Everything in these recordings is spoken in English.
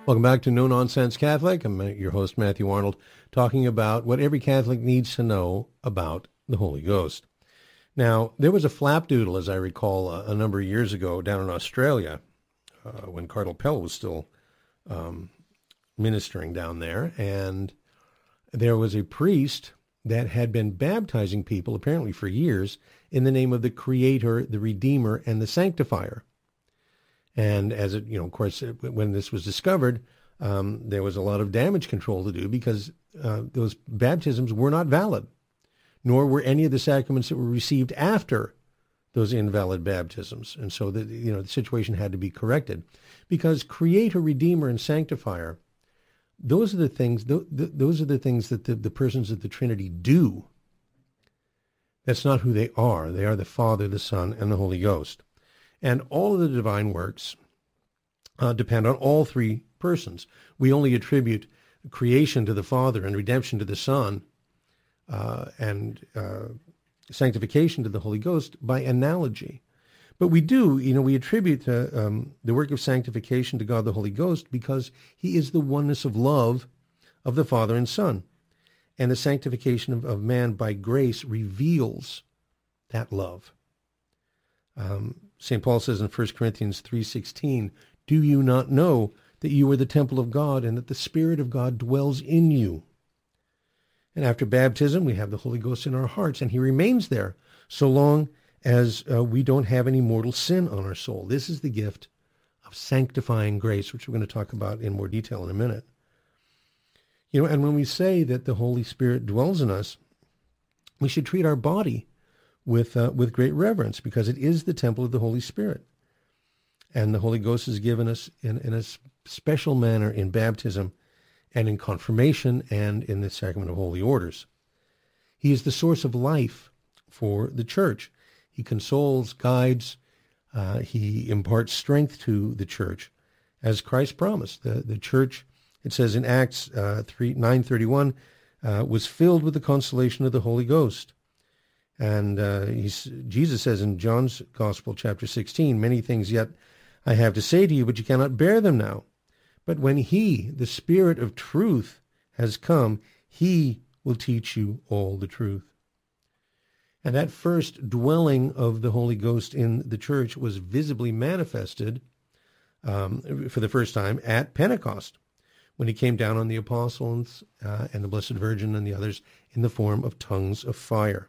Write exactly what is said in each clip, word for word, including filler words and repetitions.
Welcome back to No Nonsense Catholic. I'm your host, Matthew Arnold, talking about what every Catholic needs to know about the Holy Ghost. Now, there was a flapdoodle, as I recall, a, a number of years ago down in Australia uh, when Cardinal Pell was still um, ministering down there. And there was a priest that had been baptizing people, apparently for years, in the name of the Creator, the Redeemer, and the Sanctifier. And as it, you know, of course, when this was discovered, um, there was a lot of damage control to do because uh, those baptisms were not valid, nor were any of the sacraments that were received after those invalid baptisms. And so, the, you know, the situation had to be corrected because Creator, Redeemer, and Sanctifier, those are the things, th- th- those are the things that the, the persons of the Trinity do. That's not who they are. They are the Father, the Son, and the Holy Ghost. And all of the divine works uh, depend on all three persons. We only attribute creation to the Father and redemption to the Son uh, and uh, sanctification to the Holy Ghost by analogy. But we do, you know, we attribute uh, um, the work of sanctification to God the Holy Ghost because he is the oneness of love of the Father and Son. And the sanctification of, of man by grace reveals that love. Um, Saint Paul says in First Corinthians three sixteen, "Do you not know that you are the temple of God and that the Spirit of God dwells in you?" And after baptism, we have the Holy Ghost in our hearts, and he remains there so long as uh, we don't have any mortal sin on our soul. This is the gift of sanctifying grace, which we're going to talk about in more detail in a minute. You know, and when we say that the Holy Spirit dwells in us, we should treat our body with uh, with great reverence because it is the temple of the Holy Spirit. And the Holy Ghost is given us in, in a special manner in baptism and in confirmation and in the sacrament of holy orders. He is the source of life for the church. He consoles, guides, uh, he imparts strength to the church, as Christ promised. The, the church, it says in Acts uh, three, nine thirty-one, uh, was filled with the consolation of the Holy Ghost. And uh, he's, Jesus says in John's Gospel, chapter sixteen, "Many things yet I have to say to you, but you cannot bear them now. But when he, the Spirit of truth, has come, he will teach you all the truth." And that first dwelling of the Holy Ghost in the church was visibly manifested um, for the first time at Pentecost, when he came down on the apostles uh, and the Blessed Virgin and the others in the form of tongues of fire.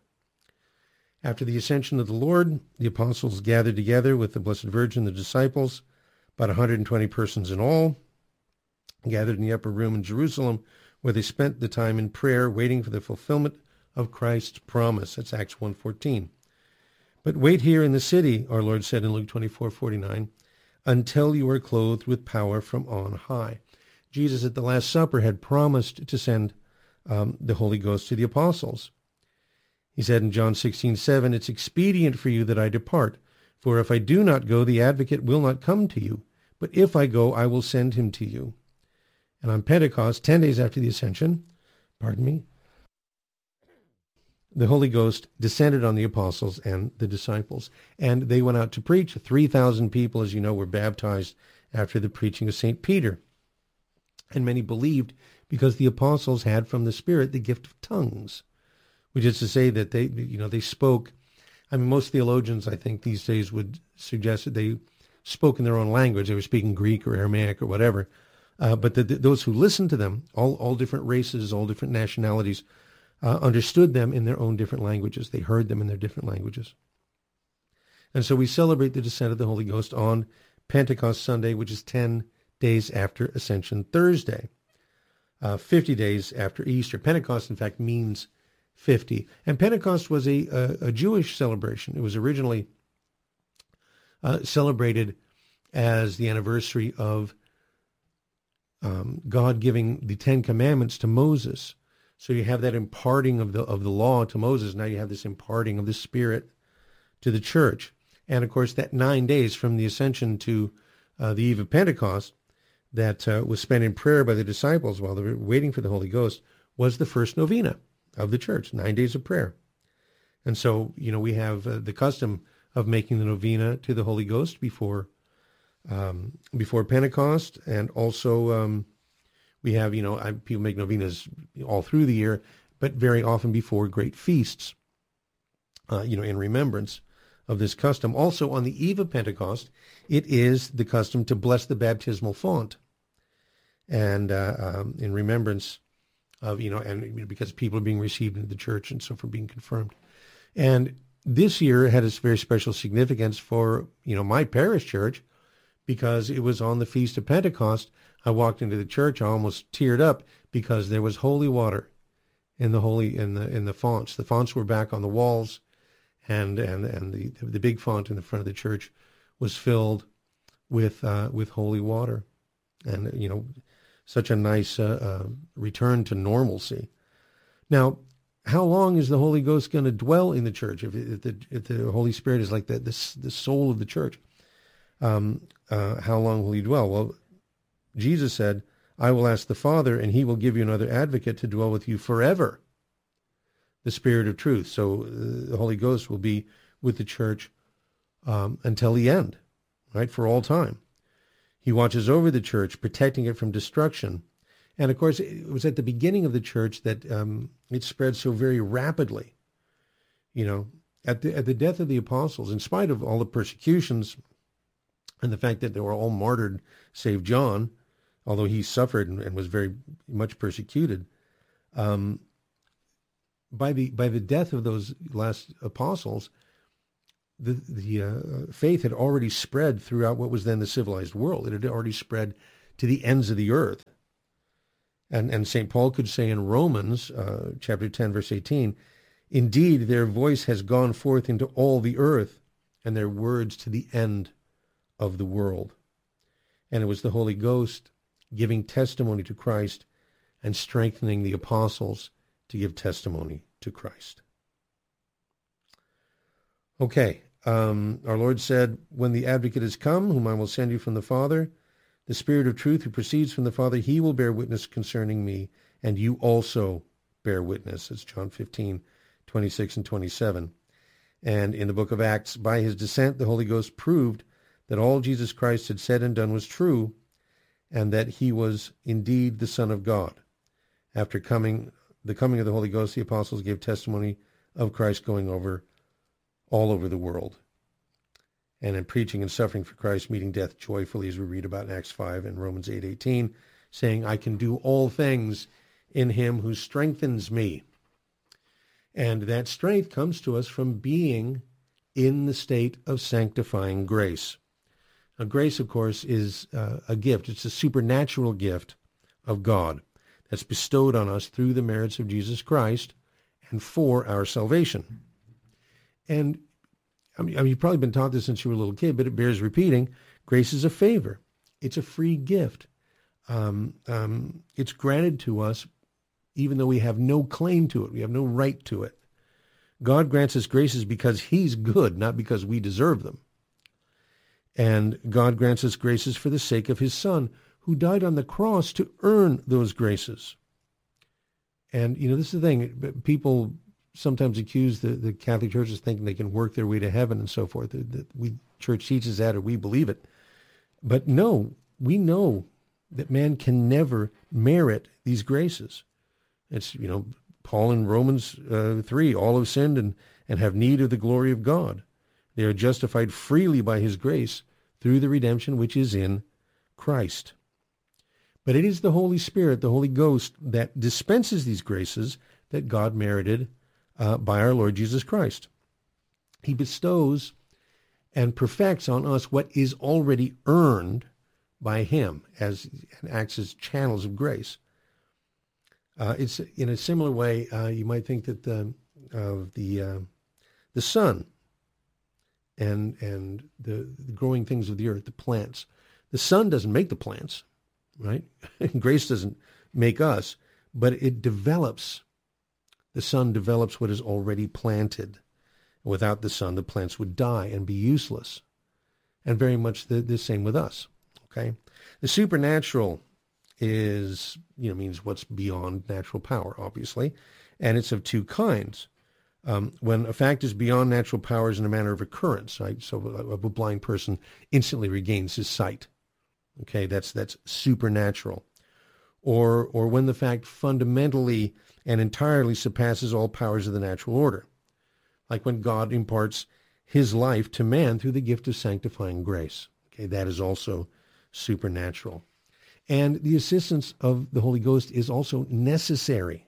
After the ascension of the Lord, the apostles gathered together with the Blessed Virgin, the disciples, about one hundred twenty persons in all, gathered in the upper room in Jerusalem, where they spent the time in prayer, waiting for the fulfillment of Christ's promise. That's Acts one fourteen. "But wait here in the city," our Lord said in Luke twenty-four forty-nine, "until you are clothed with power from on high." Jesus at the Last Supper had promised to send um, the Holy Ghost to the apostles. He said in John sixteen seven, "It's expedient for you that I depart, for if I do not go, the advocate will not come to you. But if I go, I will send him to you." And on Pentecost, ten days after the ascension, pardon me, the Holy Ghost descended on the apostles and the disciples, and they went out to preach. three thousand people, as you know, were baptized after the preaching of Saint Peter. And many believed because the apostles had from the Spirit the gift of tongues, which is to say that they, you know, they spoke. I mean, most theologians, I think, these days would suggest that they spoke in their own language. They were speaking Greek or Aramaic or whatever. Uh, but the, the, those who listened to them, all, all different races, all different nationalities, uh, understood them in their own different languages. They heard them in their different languages. And so we celebrate the descent of the Holy Ghost on Pentecost Sunday, which is ten days after Ascension Thursday, uh, fifty days after Easter. Pentecost, in fact, means fifty. And Pentecost was a, a, a Jewish celebration. It was originally uh, celebrated as the anniversary of um, God giving the Ten Commandments to Moses. So you have that imparting of the of the law to Moses. Now you have this imparting of the Spirit to the church. And, of course, that nine days from the Ascension to uh, the eve of Pentecost that uh, was spent in prayer by the disciples while they were waiting for the Holy Ghost was the first novena of the church, nine days of prayer. And so, you know, we have uh, the custom of making the novena to the Holy Ghost before um, before Pentecost, and also um, we have, you know, I, people make novenas all through the year, but very often before great feasts, uh, you know, in remembrance of this custom. Also, on the eve of Pentecost, it is the custom to bless the baptismal font, and uh, um, in remembrance of, you know, and because people are being received into the church and so for being confirmed. And this year had a very special significance for, you know, my parish church, because it was on the Feast of Pentecost. I walked into the church, I almost teared up because there was holy water in the holy in the in the fonts. The fonts were back on the walls, and and and the the big font in the front of the church was filled with uh, with holy water, and you know, such a nice uh, uh, return to normalcy. Now, how long is the Holy Ghost going to dwell in the church if, if the if the Holy Spirit is like the the, the soul of the church? Um, uh, how long will he dwell? Well, Jesus said, I will ask the Father, and he will give you another advocate to dwell with you forever, the Spirit of truth. So uh, the Holy Ghost will be with the church um, until the end, right, for all time. He watches over the church, protecting it from destruction. And, of course, it was at the beginning of the church that um, it spread so very rapidly. You know, at the, at the death of the apostles, in spite of all the persecutions and the fact that they were all martyred, save John, although he suffered and, and was very much persecuted, um, by the by the death of those last apostles, the the uh, faith had already spread throughout what was then the civilized world. It had already spread to the ends of the earth. And and Saint Paul could say in Romans uh, chapter ten, verse eighteen, indeed, their voice has gone forth into all the earth, and their words to the end of the world. And it was the Holy Ghost giving testimony to Christ and strengthening the apostles to give testimony to Christ. Okay, um, our Lord said, when the advocate is come, whom I will send you from the Father, the Spirit of truth who proceeds from the Father, he will bear witness concerning me, and you also bear witness. It's John fifteen, twenty-six and twenty-seven. And in the book of Acts, by his descent, the Holy Ghost proved that all Jesus Christ had said and done was true, and that he was indeed the Son of God. After coming, the coming of the Holy Ghost, the apostles gave testimony of Christ going over all over the world. And in preaching and suffering for Christ, meeting death joyfully, as we read about in Acts five and Romans eight eighteen, saying, I can do all things in him who strengthens me. And that strength comes to us from being in the state of sanctifying grace. Now, grace, of course, is uh, a gift. It's a supernatural gift of God that's bestowed on us through the merits of Jesus Christ and for our salvation. And I mean, I mean, you've probably been taught this since you were a little kid, but it bears repeating. Grace is a favor. It's a free gift. Um, um, it's granted to us even though we have no claim to it. We have no right to it. God grants us graces because he's good, not because we deserve them. And God grants us graces for the sake of his Son, who died on the cross to earn those graces. And, you know, this is the thing. People sometimes accuse the, the Catholic Church of thinking they can work their way to heaven and so forth. The, the we, church teaches that, or we believe it. But no, we know that man can never merit these graces. It's, you know, Paul in Romans uh, three, all have sinned and, and have need of the glory of God. They are justified freely by his grace through the redemption which is in Christ. But it is the Holy Spirit, the Holy Ghost, that dispenses these graces that God merited uh, by our Lord Jesus Christ. He bestows and perfects on us what is already earned by him as and acts as channels of grace. Uh, it's in a similar way. Uh, you might think that the of the uh, the sun and and the, the growing things of the earth, the plants. The sun doesn't make the plants, right? Grace doesn't make us, but it develops. The sun develops what is already planted. Without the sun, the plants would die and be useless. And very much the, the same with us. Okay, the supernatural is, you know, means what's beyond natural power, obviously, and it's of two kinds. Um, when a fact is beyond natural powers in a manner of occurrence, right? So a, a blind person instantly regains his sight. Okay, that's that's supernatural. Or or when the fact fundamentally and entirely surpasses all powers of the natural order, like when God imparts his life to man through the gift of sanctifying grace. Okay, that is also supernatural. And the assistance of the Holy Ghost is also necessary.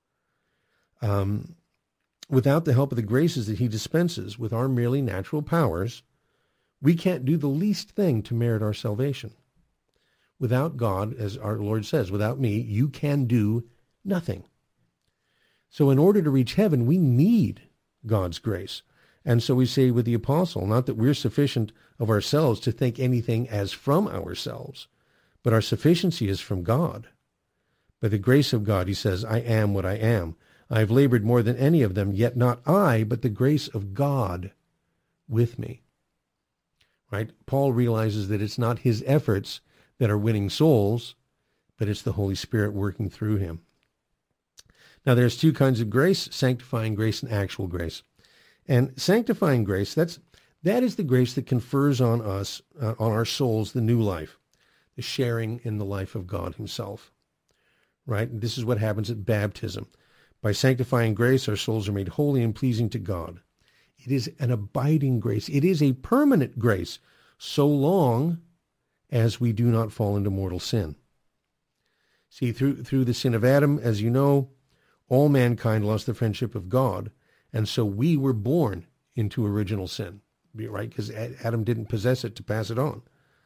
Um, without the help of the graces that he dispenses with our merely natural powers, we can't do the least thing to merit our salvation. Without God, as our Lord says, without me, you can do nothing. So in order to reach heaven, we need God's grace. And so we say with the apostle, not that we're sufficient of ourselves to think anything as from ourselves, but our sufficiency is from God. By the grace of God, he says, I am what I am. I have labored more than any of them, yet not I, but the grace of God with me. Right? Paul realizes that it's not his efforts that are winning souls, but it's the Holy Spirit working through him. Now, there's two kinds of grace, sanctifying grace and actual grace. And sanctifying grace, that's that is the grace that confers on us, uh, on our souls, the new life, the sharing in the life of God himself. Right? And this is what happens at baptism. By sanctifying grace, our souls are made holy and pleasing to God. It is an abiding grace. It is a permanent grace, so long as we do not fall into mortal sin. See, through through the sin of Adam, as you know, all mankind lost the friendship of God, and so we were born into original sin, right? Because Adam didn't possess it to pass it on.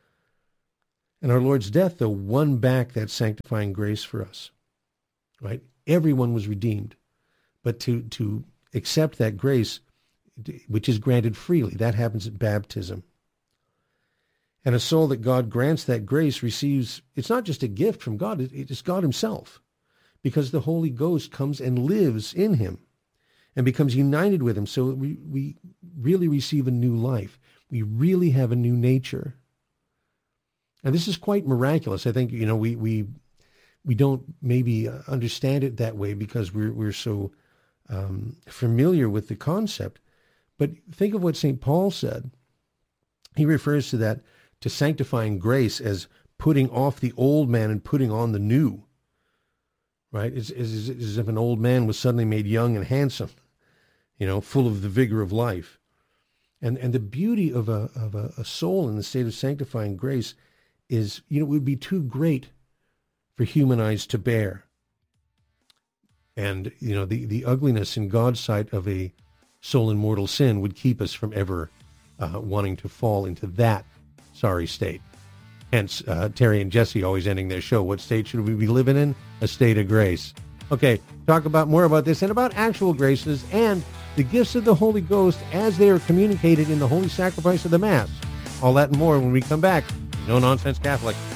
And our Lord's death, though, won back that sanctifying grace for us, right? Everyone was redeemed, but to to accept that grace, which is granted freely, that happens at baptism. And a soul that God grants that grace receives, it's not just a gift from God, it is God himself, because the Holy Ghost comes and lives in him and becomes united with him. So we, we really receive a new life. We really have a new nature. And this is quite miraculous. I think, you know, we we we don't maybe understand it that way because we're, we're so um, familiar with the concept. But think of what Saint Paul said. He refers to that, to sanctifying grace, as putting off the old man and putting on the new, right? It's, it's, it's as if an old man was suddenly made young and handsome, you know, full of the vigor of life. And and the beauty of a of a, a soul in the state of sanctifying grace is, you know, it would be too great for human eyes to bear. And, you know, the, the ugliness in God's sight of a soul in mortal sin would keep us from ever uh, wanting to fall into that sorry state. Hence, uh, Terry and Jesse always ending their show, what state should we be living in? A state of grace. Okay, talk about more about this and about actual graces and the gifts of the Holy Ghost as they are communicated in the holy sacrifice of the Mass. All that and more when we come back. No Nonsense Catholic.